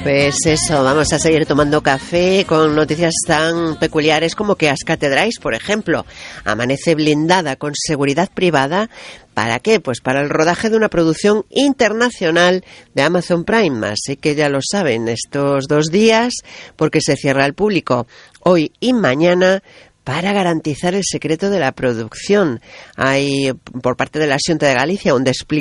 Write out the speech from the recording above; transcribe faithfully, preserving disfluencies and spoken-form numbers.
Pues eso, vamos a seguir tomando café con noticias tan peculiares como que As Cathedrais, por ejemplo, amanece blindada con seguridad privada. ¿Para qué? Pues para el rodaje de una producción internacional de Amazon Prime. Así que ya lo saben, estos dos días, porque se cierra al público hoy y mañana, para garantizar el secreto de la producción. Hay, por parte de la Xunta de Galicia, un despliegue